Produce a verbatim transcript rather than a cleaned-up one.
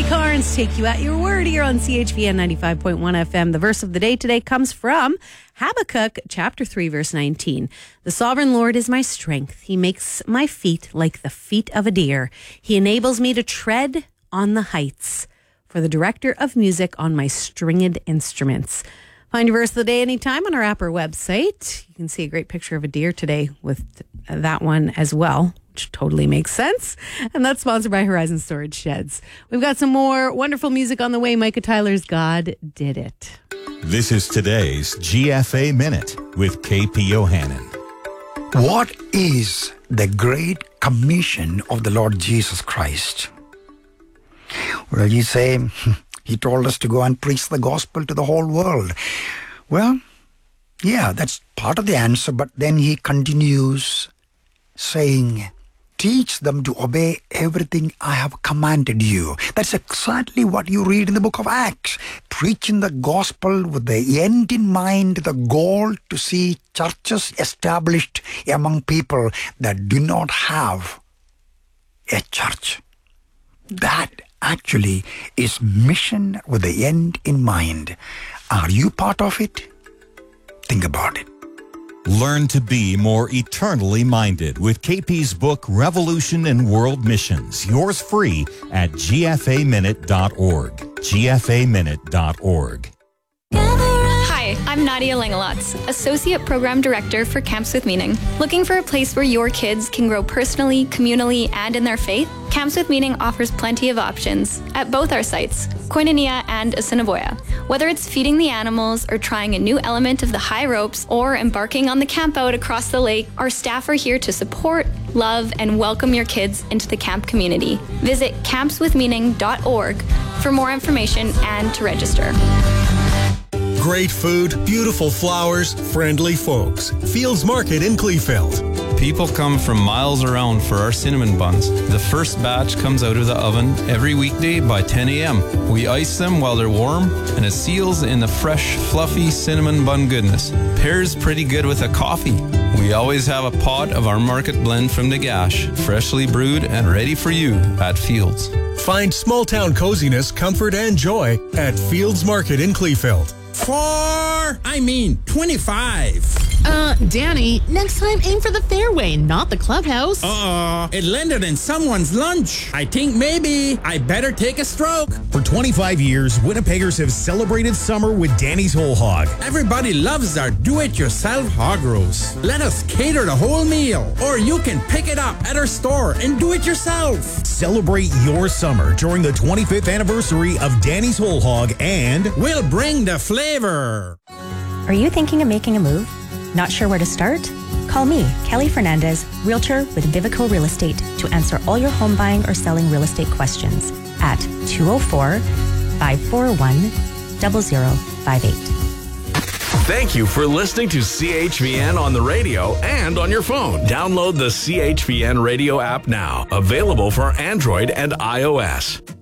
Kelly Carnes, take you at your word here on C H V N ninety-five point one F M. The verse of the day today comes from Habakkuk chapter three, verse nineteen. The sovereign Lord is my strength. He makes my feet like the feet of a deer. He enables me to tread on the heights. For the director of music on my stringed instruments. Find your verse of the day anytime on our app or website. You can see a great picture of a deer today with that one as well, which totally makes sense. And that's sponsored by Horizon Storage Sheds. We've got some more wonderful music on the way. Micah Tyler's God Did It. This is today's G F A Minute with K P Yohannan. What is the great commission of the Lord Jesus Christ? Well, you say, he told us to go and preach the gospel to the whole world. Well, yeah, that's part of the answer, but then he continues saying, teach them to obey everything I have commanded you. That's exactly what you read in the book of Acts. Preaching the gospel with the end in mind, the goal to see churches established among people that do not have a church. That actually is mission with the end in mind. Are you part of it? Think about it. Learn to be more eternally minded with K P's book, Revolution in World Missions. Yours free at G F A minute dot org. G F A minute dot org. Hi, I'm Nadia Langelots, Associate Program Director for Camps with Meaning. Looking for a place where your kids can grow personally, communally, and in their faith? Camps with Meaning offers plenty of options at both our sites, Koinonia and Assiniboia. Whether it's feeding the animals or trying a new element of the high ropes or embarking on the campout across the lake, our staff are here to support, love, and welcome your kids into the camp community. Visit camps with meaning dot org for more information and to register. Great food, beautiful flowers, friendly folks. Fields Market in Kleefeld. People come from miles around for our cinnamon buns. The first batch comes out of the oven every weekday by ten a.m. We ice them while they're warm, and it seals in the fresh, fluffy cinnamon bun goodness. Pairs pretty good with a coffee. We always have a pot of our market blend from Nagash, freshly brewed and ready for you at Fields. Find small town coziness, comfort, and joy at Fields Market in Kleefeld. Four, I mean twenty-five. Uh, Danny, next time aim for the fairway, not the clubhouse. Uh-oh, it landed in someone's lunch. I think maybe I better take a stroke. For twenty-five years, Winnipeggers have celebrated summer with Danny's Whole Hog. Everybody loves our do-it-yourself hog roast. Let us cater the whole meal, or you can pick it up at our store and do it yourself. Celebrate your summer during the twenty-fifth anniversary of Danny's Whole Hog, and we'll bring the flavor. Are you thinking of making a move? Not sure where to start? Call me, Kelly Fernandez, Realtor with Vivico Real Estate, to answer all your home buying or selling real estate questions at two oh four, five four one, zero zero five eight. Thank you for listening to C H V N on the radio and on your phone. Download the C H V N radio app now. Available for Android and iOS.